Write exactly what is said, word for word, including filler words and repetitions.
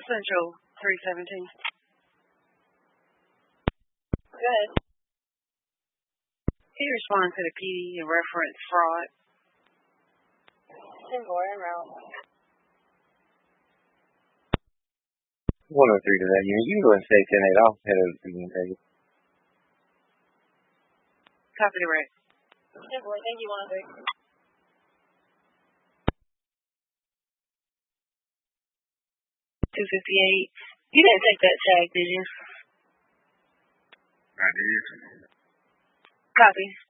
Central three seventeen. Good. Can you respond to the P D and reference fraud? ten four en route. one oh three to that unit. You can go and stay ten eight. I'll head over to the unit. Copy the rest. ten four, thank you, one oh three. two fifty-eight. You didn't take that tag, did you? I did. Copy.